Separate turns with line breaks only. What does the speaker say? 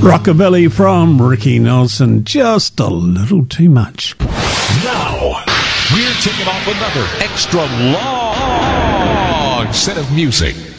Rockabilly from Ricky Nelson, just a little too much.
Now, we're taking off another extra long set of music.